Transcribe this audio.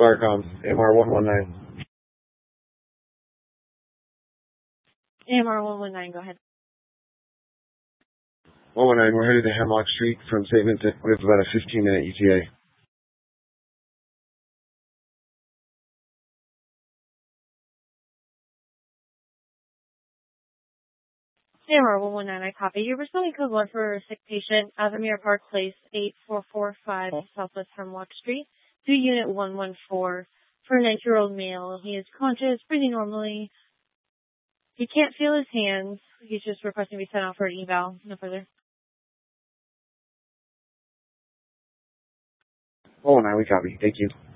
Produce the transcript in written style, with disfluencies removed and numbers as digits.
Firecom, MR119. AMR119, go ahead. 119, we're headed to Hemlock Street from St. Vincent. We have about a 15-minute ETA. AMR119, I copy. You're responding code 1 for a sick patient, Avamere Park Place, 8445 Southwest Hemlock Street, to Unit 114 for a 90-year-old male. He is conscious, breathing normally. He can't feel his hands. He's just requesting to be sent out for an eval. No further. 119, we copy. Thank you.